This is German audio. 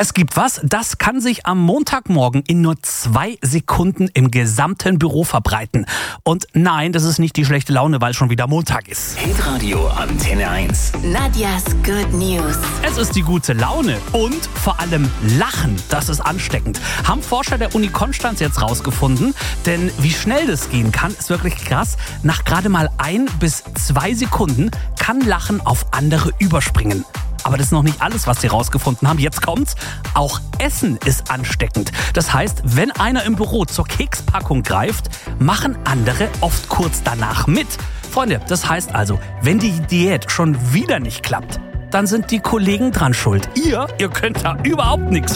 Es gibt was, das kann sich am Montagmorgen in nur 2 Sekunden im gesamten Büro verbreiten. Und nein, das ist nicht die schlechte Laune, weil schon wieder Montag ist. Hitradio Antenne 1. Nadjas Good News. Es ist die gute Laune und vor allem Lachen, das ist ansteckend. Haben Forscher der Uni Konstanz jetzt rausgefunden. Denn wie schnell das gehen kann, ist wirklich krass. Nach gerade mal 1 bis 2 Sekunden kann Lachen auf andere überspringen. Aber das ist noch nicht alles, was sie rausgefunden haben. Jetzt kommt's. Auch Essen ist ansteckend. Das heißt, wenn einer im Büro zur Kekspackung greift, machen andere oft kurz danach mit. Freunde, das heißt also, wenn die Diät schon wieder nicht klappt, dann sind die Kollegen dran schuld. Ihr könnt da überhaupt nichts